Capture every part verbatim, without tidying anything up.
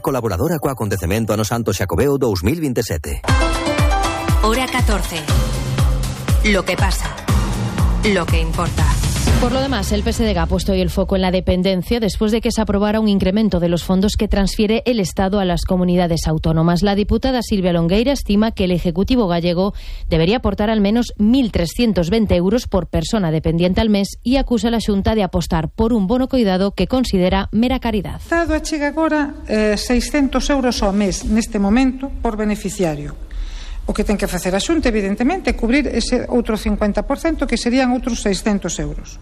colaboradora co acontecemento ano Santo Xacobeo dous mil veintisiete. Hora catorce. Lo que pasa. Lo que importa. Por lo demás, el P S D G ha puesto hoy el foco en la dependencia después de que se aprobara un incremento de los fondos que transfiere el Estado a las comunidades autónomas. La diputada Silvia Longueira estima que el Ejecutivo gallego debería aportar al menos mil trescientos veinte euros por persona dependiente al mes y acusa a la Xunta de apostar por un bono coidado que considera mera caridad. O Estado achega agora eh, seiscentos euros ao mes neste momento por beneficiario. O que ten que facer a Xunta, evidentemente, é cubrir ese outro cincuenta por cento, que serían outros seiscentos euros.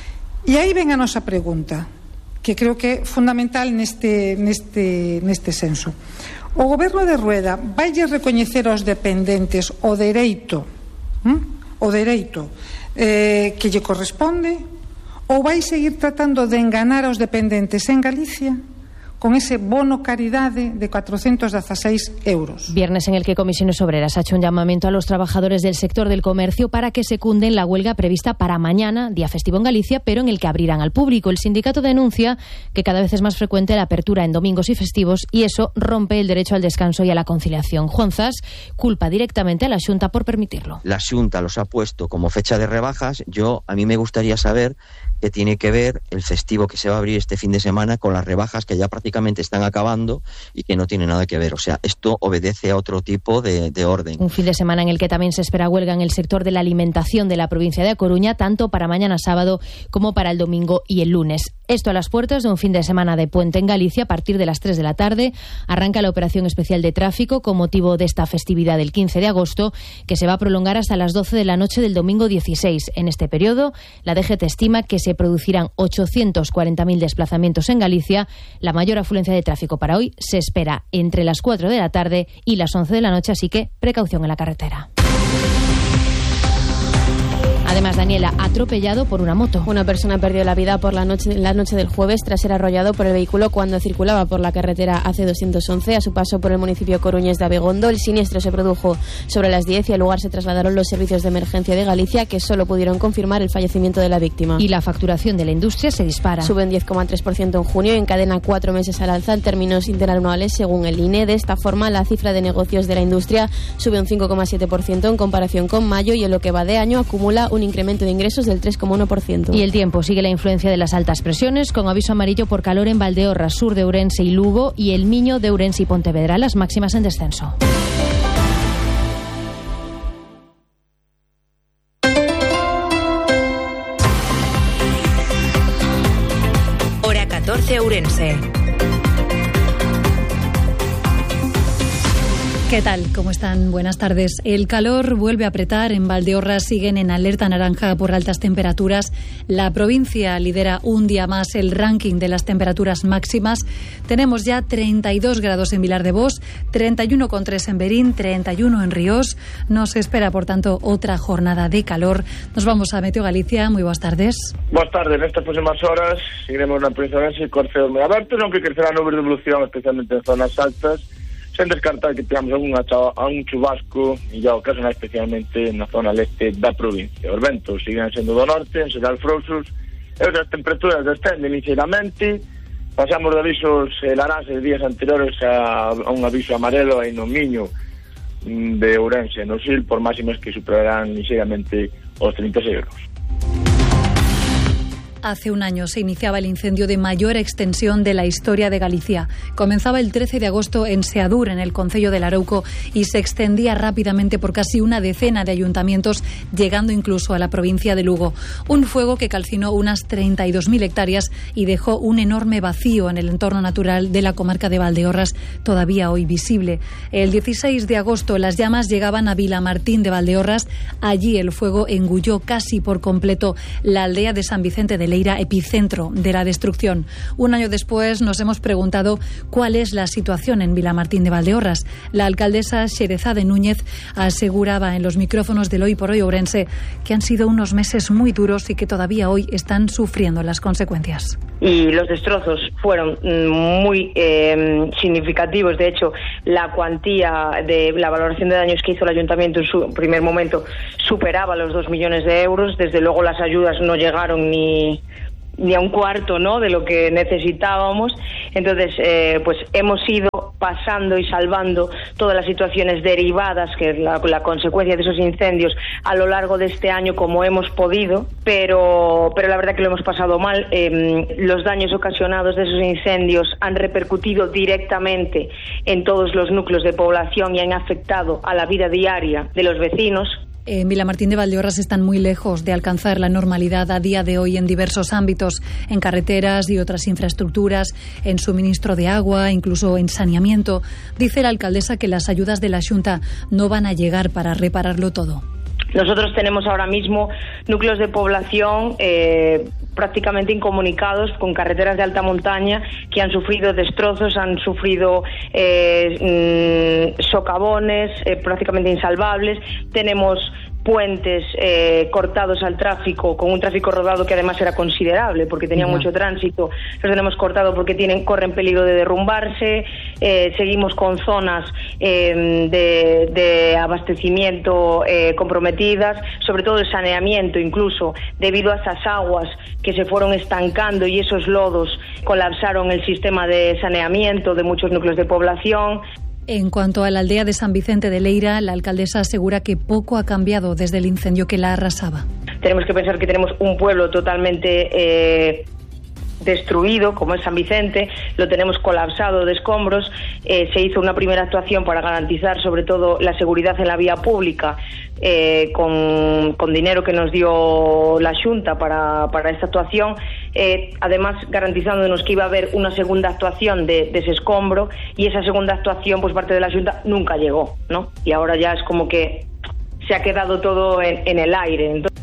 E aí ven a nosa pregunta, que creo que é fundamental neste, neste, neste senso. O Goberno de Rueda vai recoñecer aos dependentes o dereito, hm? o dereito eh, que lle corresponde, ou vai seguir tratando de enganar aos dependentes en Galicia con ese bono caridade de cuatrocientos dieciséis euros. Viernes en el que Comisiones Obreras ha hecho un llamamiento a los trabajadores del sector del comercio para que secunden la huelga prevista para mañana, día festivo en Galicia, pero en el que abrirán al público. El sindicato denuncia que cada vez es más frecuente la apertura en domingos y festivos y eso rompe el derecho al descanso y a la conciliación. Juan Zas culpa directamente a la Xunta por permitirlo. La Xunta los ha puesto como fecha de rebajas. Yo, a mí me gustaría saber qué tiene que ver el festivo que se va a abrir este fin de semana con las rebajas que ya prácticamente están acabando y que no tiene nada que ver. O sea, esto obedece a otro tipo de, de orden. Un fin de semana en el que también se espera huelga en el sector de la alimentación de la provincia de A Coruña, tanto para mañana sábado como para el domingo y el lunes. Esto a las puertas de un fin de semana de puente en Galicia. A partir de las tres de la tarde arranca la operación especial de tráfico con motivo de esta festividad del quince de agosto, que se va a prolongar hasta las doce de la noche del domingo dieciséis. En este periodo, la D G T estima que se producirán ochocientos cuarenta mil desplazamientos en Galicia. La mayor afluencia de tráfico para hoy se espera entre las cuatro de la tarde y las once de la noche, así que precaución en la carretera. Además, Daniela, atropellado por una moto. Una persona perdió la vida por la noche, la noche del jueves tras ser arrollado por el vehículo cuando circulaba por la carretera A C doscientos once a su paso por el municipio coruñés de Abegondo. El siniestro se produjo sobre las diez y al lugar se trasladaron los servicios de emergencia de Galicia, que solo pudieron confirmar el fallecimiento de la víctima. Y la facturación de la industria se dispara. Sube un diez coma tres por ciento en junio y encadena cuatro meses al alza en términos interanuales según el I N E. De esta forma, la cifra de negocios de la industria sube un cinco coma siete por ciento en comparación con mayo y en lo que va de año acumula un incremento de ingresos del tres coma uno por ciento. Y el tiempo sigue la influencia de las altas presiones, con aviso amarillo por calor en Valdeorras, sur de Ourense y Lugo, y el Miño de Ourense y Pontevedra, las máximas en descenso. Hora catorce Ourense. ¿Qué tal? ¿Cómo están? Buenas tardes. El calor vuelve a apretar. En Valdeorras siguen en alerta naranja por altas temperaturas. La provincia lidera un día más el ranking de las temperaturas máximas. Tenemos ya treinta y dos grados en Vilar de Bos, treinta y uno coma tres en Berín, treinta y uno en Ríos. Nos espera, por tanto, otra jornada de calor. Nos vamos a Meteo Galicia. Muy buenas tardes. Buenas tardes. En estas próximas horas seguiremos na provincia de Ourense con ceos moi abertos, aunque crecerá nubes de evolución, especialmente en zonas altas, sen descartar que tengamos algún a un chubasco e ya ocasional especialmente na zona leste da provincia. Os ventos siguen sendo do norte, en xeral frouxos, e as temperaturas descenden ligeiramente. Pasamos de avisos eh, laranxas días anteriores a, a un aviso amarelo aí no Miño de Ourense, no Sil, por máximas que superarán ligeiramente os trinta e seis graus. Hace un año se iniciaba el incendio de mayor extensión de la historia de Galicia. Comenzaba el trece de agosto en Seadur, en el concello de Larouco, y se extendía rápidamente por casi una decena de ayuntamientos, llegando incluso a la provincia de Lugo. Un fuego que calcinó unas treinta y dos mil hectáreas y dejó un enorme vacío en el entorno natural de la comarca de Valdeorras, todavía hoy visible. El dieciséis de agosto las llamas llegaban a Vilamartín de Valdeorras. Allí el fuego engulló casi por completo la aldea de San Vicente de Leira, epicentro de la destrucción. Un año después nos hemos preguntado cuál es la situación en Vilamartín de Valdeorras. La alcaldesa Xerezade Núñez aseguraba en los micrófonos del Hoy por Hoy Ourense que han sido unos meses muy duros y que todavía hoy están sufriendo las consecuencias. Y los destrozos fueron muy eh, significativos. De hecho, la cuantía de la valoración de daños que hizo el ayuntamiento en su primer momento superaba los dos millones de euros. Desde luego las ayudas no llegaron ni ni a un cuarto, ¿no?, de lo que necesitábamos. Entonces, eh, pues hemos ido pasando y salvando todas las situaciones derivadas, que es la, la consecuencia de esos incendios a lo largo de este año como hemos podido, pero, pero la verdad que lo hemos pasado mal. Eh, los daños ocasionados de esos incendios han repercutido directamente en todos los núcleos de población y han afectado a la vida diaria de los vecinos. En Vilamartín de Valdeorras están muy lejos de alcanzar la normalidad a día de hoy en diversos ámbitos, en carreteras y otras infraestructuras, en suministro de agua, incluso en saneamiento. Dice la alcaldesa que las ayudas de la Xunta no van a llegar para repararlo todo. Nosotros tenemos ahora mismo núcleos de población eh, prácticamente incomunicados, con carreteras de alta montaña que han sufrido destrozos, han sufrido eh, mmm, socavones eh, prácticamente insalvables. Tenemos puentes eh, cortados al tráfico, con un tráfico rodado que además era considerable porque tenía uh-huh. mucho tránsito. Los tenemos cortado porque tienen corren peligro de derrumbarse. Eh, seguimos con zonas eh, de, de abastecimiento eh, comprometidas, sobre todo el saneamiento, incluso debido a esas aguas que se fueron estancando y esos lodos colapsaron el sistema de saneamiento de muchos núcleos de población. En cuanto a la aldea de San Vicente de Leira, la alcaldesa asegura que poco ha cambiado desde el incendio que la arrasaba. Tenemos que pensar que tenemos un pueblo totalmente eh, destruido, como es San Vicente, lo tenemos colapsado de escombros. Eh, se hizo una primera actuación para garantizar sobre todo la seguridad en la vía pública, eh, con, con dinero que nos dio la Xunta para, para esta actuación, eh, además garantizándonos que iba a haber una segunda actuación de, de ese escombro, y esa segunda actuación, pues parte de la Xunta nunca llegó, ¿no? Y ahora ya es como que se ha quedado todo en, en el aire. Entonces,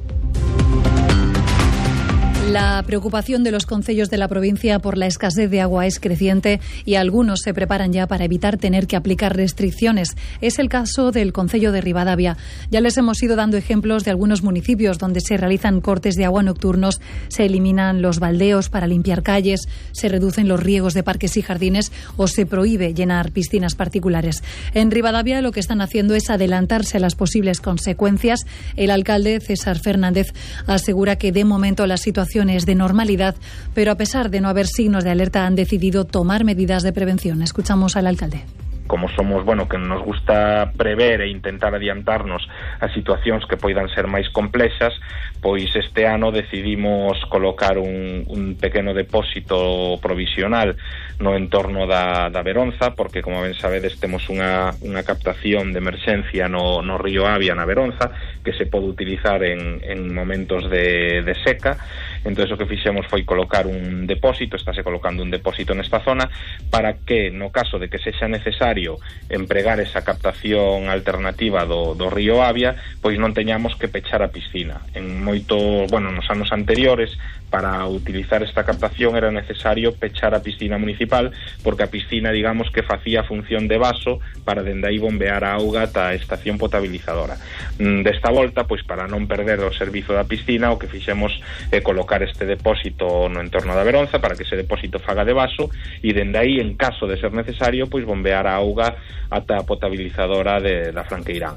la preocupación de los concellos de la provincia por la escasez de agua es creciente y algunos se preparan ya para evitar tener que aplicar restricciones. Es el caso del concello de Ribadavia. Ya les hemos ido dando ejemplos de algunos municipios donde se realizan cortes de agua nocturnos, se eliminan los baldeos para limpiar calles, se reducen los riegos de parques y jardines o se prohíbe llenar piscinas particulares. En Ribadavia lo que están haciendo es adelantarse a las posibles consecuencias. El alcalde, César Fernández, asegura que de momento la situación es de normalidad, pero a pesar de no haber signos de alerta han decidido tomar medidas de prevención. Escuchamos al alcalde. Como somos, bueno, que nos gusta prever e intentar adiantarnos a situacións que poidan ser máis complexas, pois este ano decidimos colocar un, un pequeno depósito provisional no entorno da, da Veronza, porque, como ben sabedes, temos unha, unha captación de emerxencia no, no río Avia na Veronza, que se pode utilizar en, en momentos de, de seca. Entón, o que fixemos foi colocar un depósito, estáse colocando un depósito nesta zona, para que, no caso de que sexa necesario empregar esa captación alternativa do, do río Avia, pois non teñamos que pechar a piscina. En moito, bueno, nos anos anteriores, para utilizar esta captación era necesario pechar a piscina municipal, porque a piscina, digamos, que facía función de vaso para dende aí bombear a auga ata a estación potabilizadora. Desta volta, pois para non perder o servizo da piscina, o que fixemos é colocar este depósito no entorno da Veronza para que ese depósito faga de vaso e dende aí, en caso de ser necesario, pois bombear a auga ata a potabilizadora de, da Franqueirán.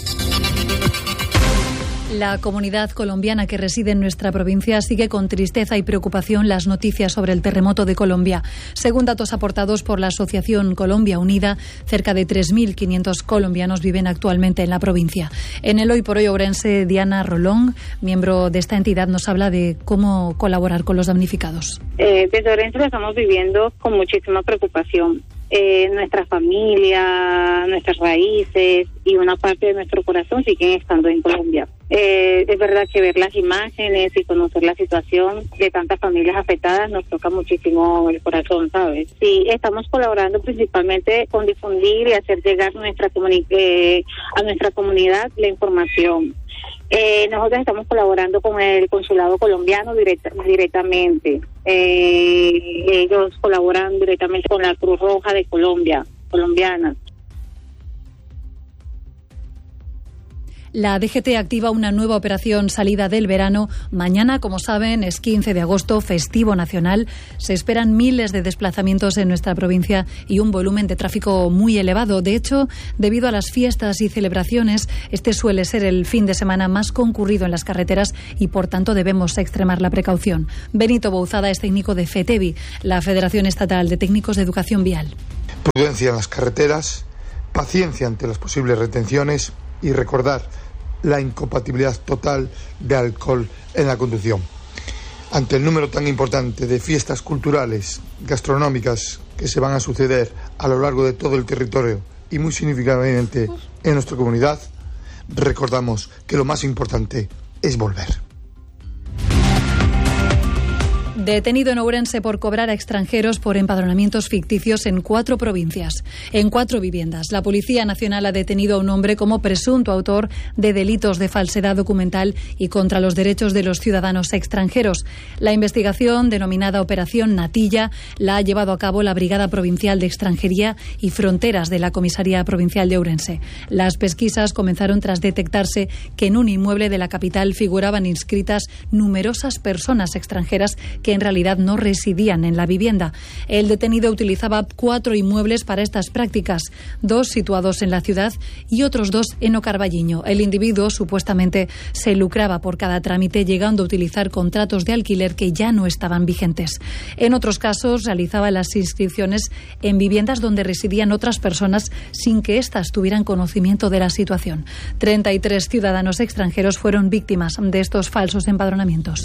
La comunidad colombiana que reside en nuestra provincia sigue con tristeza y preocupación las noticias sobre el terremoto de Colombia. Según datos aportados por la Asociación Colombia Unida, cerca de tres mil quinientos colombianos viven actualmente en la provincia. En el Hoy por Hoy Ourense, Diana Rolón, miembro de esta entidad, nos habla de cómo colaborar con los damnificados. Eh, desde Ourense lo estamos viviendo con muchísima preocupación. Eh, nuestra familia, nuestras raíces y una parte de nuestro corazón siguen estando en Colombia. Eh, es verdad que ver las imágenes y conocer la situación de tantas familias afectadas nos toca muchísimo el corazón, ¿sabes? Sí, estamos colaborando principalmente con difundir y hacer llegar nuestra comuni- eh, a nuestra comunidad la información. Eh, nosotros estamos colaborando con el consulado colombiano direct, directamente. Eh, ellos colaboran directamente con la Cruz Roja de Colombia, colombiana. La D G T activa una nueva operación salida del verano. Mañana, como saben, es quince de agosto, festivo nacional. Se esperan miles de desplazamientos en nuestra provincia y un volumen de tráfico muy elevado. De hecho, debido a las fiestas y celebraciones, este suele ser el fin de semana más concurrido en las carreteras y, por tanto, debemos extremar la precaución. Benito Bouzada es técnico de FETEVI, la Federación Estatal de Técnicos de Educación Vial. Prudencia en las carreteras, paciencia ante las posibles retenciones y recordar la incompatibilidad total de alcohol en la conducción. Ante el número tan importante de fiestas culturales, gastronómicas que se van a suceder a lo largo de todo el territorio y muy significativamente en nuestra comunidad, recordamos que lo más importante es volver. Detenido en Ourense por cobrar a extranjeros por empadronamientos ficticios en cuatro provincias, en cuatro viviendas. La Policía Nacional ha detenido a un hombre como presunto autor de delitos de falsedad documental y contra los derechos de los ciudadanos extranjeros. La investigación, denominada Operación Natilla, la ha llevado a cabo la Brigada Provincial de Extranjería y Fronteras de la Comisaría Provincial de Ourense. Las pesquisas comenzaron tras detectarse que en un inmueble de la capital figuraban inscritas numerosas personas extranjeras que en realidad no residían en la vivienda. El detenido utilizaba cuatro inmuebles para estas prácticas, dos situados en la ciudad y otros dos en Ocarballiño. El individuo supuestamente se lucraba por cada trámite, llegando a utilizar contratos de alquiler que ya no estaban vigentes. En otros casos realizaba las inscripciones en viviendas donde residían otras personas sin que éstas tuvieran conocimiento de la situación. treinta y tres ciudadanos extranjeros fueron víctimas de estos falsos empadronamientos.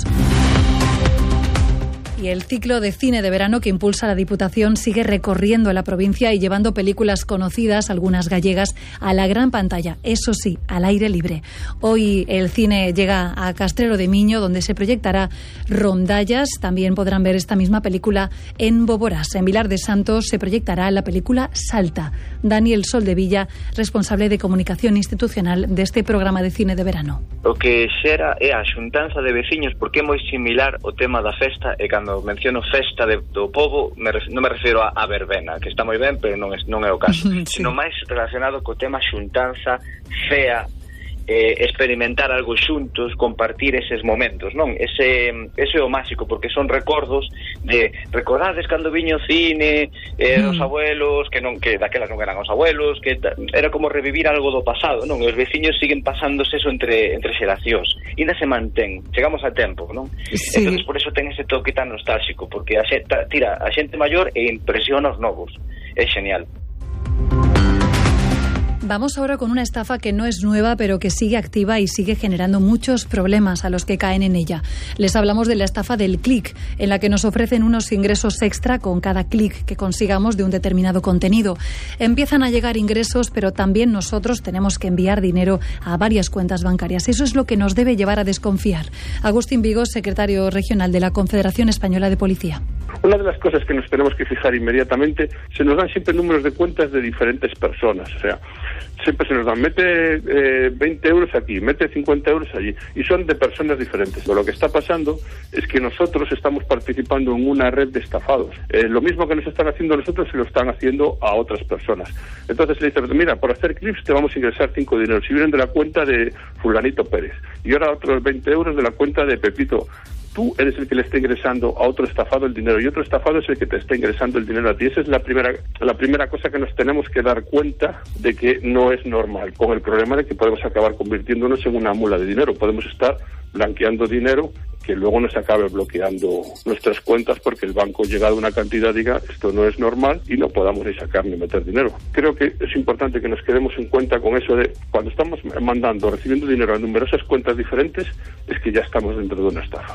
Y el ciclo de cine de verano que impulsa la Diputación sigue recorriendo la provincia y llevando películas conocidas, algunas gallegas, a la gran pantalla, eso sí, al aire libre. Hoy el cine llega a Castrelo de Miño, donde se proyectará Rondallas. También podrán ver esta misma película en Boborás. En Vilar de Santos se proyectará la película Salta. Daniel Soldevilla, responsable de comunicación institucional de este programa de cine de verano. O que xera é a xuntanza de veciños, porque é moi similar o tema da festa, e cando menciono festa de, do povo me ref, non me refiro a, a verbena, que está moi ben, pero non é, non é o caso, sí. Sino máis relacionado co tema xuntanza, fea, eh, experimentar algo xuntos, compartir eses momentos, non? Ese, ese é o máxico, porque son recordos de recordades cando viño cine, eh, mm. os abuelos, que non que daquelas non eran os abuelos, que ta, era como revivir algo do pasado, non? E os veciños siguen pasándose eso entre entre xeracións, e ainda se mantén, chegamos a tempo, non? Sí. Entonces por eso ten ese toque tan nostálxico, porque a xente, tira a xente maior e impresiona os novos. É genial. Vamos ahora con una estafa que no es nueva, pero que sigue activa y sigue generando muchos problemas a los que caen en ella. Les hablamos de la estafa del clic, en la que nos ofrecen unos ingresos extra con cada clic que consigamos de un determinado contenido. Empiezan a llegar ingresos, pero también nosotros tenemos que enviar dinero a varias cuentas bancarias. Eso es lo que nos debe llevar a desconfiar. Agustín Vigo, secretario regional de la Confederación Española de Policía. Una de las cosas que nos tenemos que fijar inmediatamente, se nos dan siempre números de cuentas de diferentes personas, o sea, siempre se nos dan, mete eh, veinte euros aquí, mete cincuenta euros allí, y son de personas diferentes. Pero lo que está pasando es que nosotros estamos participando en una red de estafados. Eh, lo mismo que nos están haciendo a nosotros, se lo están haciendo a otras personas. Entonces le dicen, mira, por hacer clips te vamos a ingresar cinco dineros, si vienen de la cuenta de fulanito Pérez, y ahora otros veinte euros de la cuenta de Pepito. Tú eres el que le está ingresando a otro estafado el dinero y otro estafado es el que te está ingresando el dinero a ti. Esa es la primera la primera cosa que nos tenemos que dar cuenta de que no es normal, con el problema de que podemos acabar convirtiéndonos en una mula de dinero. Podemos estar blanqueando dinero que luego nos acabe bloqueando nuestras cuentas porque el banco, llegado a una cantidad, diga esto no es normal y no podamos ni sacar ni meter dinero. Creo que es importante que nos quedemos en cuenta con eso de cuando estamos mandando, recibiendo dinero a numerosas cuentas diferentes, es que ya estamos dentro de una estafa.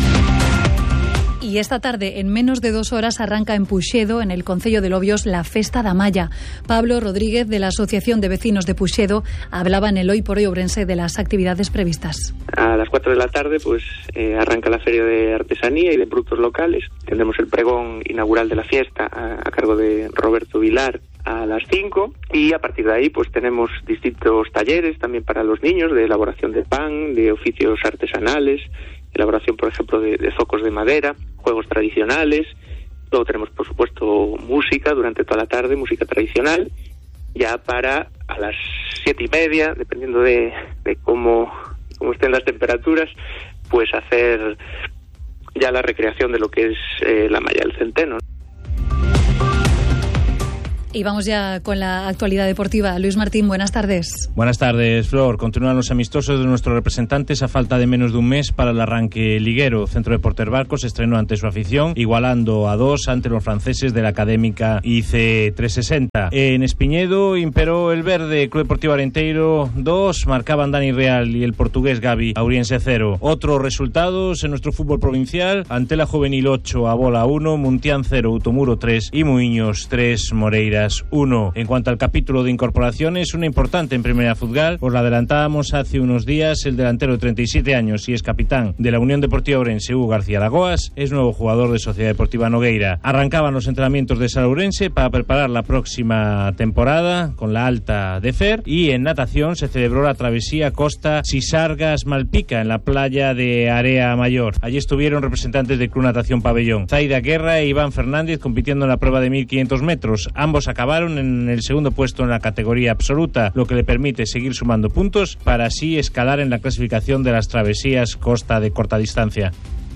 Y esta tarde, en menos de dos horas, arranca en Puxedo, en el concello de Lobios, la Festa da Malla. Pablo Rodríguez, de la Asociación de Vecinos de Puxedo, hablaba en el Hoy por Hoy Ourense de las actividades previstas. A las cuatro de la tarde pues eh, arranca la Feria de Artesanía y de Productos Locales. Tendremos el pregón inaugural de la fiesta a, a cargo de Roberto Vilar a las cinco, y a partir de ahí pues tenemos distintos talleres también para los niños de elaboración de pan, de oficios artesanales, elaboración, por ejemplo, de, de zocos de madera, juegos tradicionales. Luego tenemos, por supuesto, música durante toda la tarde, música tradicional, ya para a las siete y media, dependiendo de, de cómo, cómo estén las temperaturas, pues hacer ya la recreación de lo que es eh, la malla del centeno. Y vamos ya con la actualidad deportiva. Luis Martín, buenas tardes. Buenas tardes, Flor. Continúan los amistosos de nuestros representantes a falta de menos de un mes para el arranque liguero. Centro Deportes Barcos estrenó ante su afición, igualando a dos ante los franceses de la académica I C trescientos sesenta. En Espiñedo imperó el verde. Club Deportivo Arenteiro dos, marcaban Dani Real y el portugués Gavi. Auriense cero. Otros resultados en nuestro fútbol provincial: Antela Juvenil ocho, Abola uno, Muntián cero, Utomuro tres y Muiños tres, Moreira uno. En cuanto al capítulo de incorporaciones, una importante en Primera Futgal. Os la adelantábamos hace unos días. El delantero de treinta y siete años y es capitán de la Unión Deportiva Ourense, Hugo García Lagoas, es nuevo jugador de Sociedad Deportiva Nogueira. Arrancaban los entrenamientos de Sala Ourense para preparar la próxima temporada con la alta de Fer, y en natación se celebró la travesía Costa Sisargas Malpica en la playa de Area Mayor. Allí estuvieron representantes del Club Natación Pabellón, Zaida Guerra e Iván Fernández, compitiendo en la prueba de mil quinientos metros. Ambos acabaron en el segundo puesto en la categoría absoluta, lo que le permite seguir sumando puntos para así escalar en la clasificación de las travesías costa de corta distancia.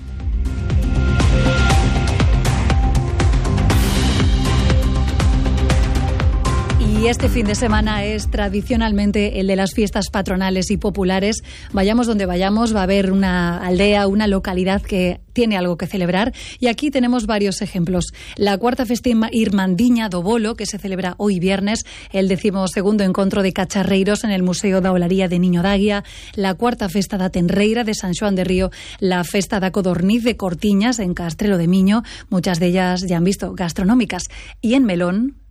Y este fin de semana es tradicionalmente el de las fiestas patronales y populares. Vayamos donde vayamos, va a haber una aldea, una localidad que tiene algo que celebrar, y aquí tenemos varios ejemplos. La cuarta festa Irmandiña do Bolo, que se celebra hoy viernes, el decimosegundo encontro de cacharreiros en el Museo da Olaría de Niño d'Águia, la cuarta festa da Tenreira de San Xoán de Río, la festa da Codorniz de Cortiñas en Castrelo de Miño, muchas de ellas ya han visto gastronómicas, y en Melón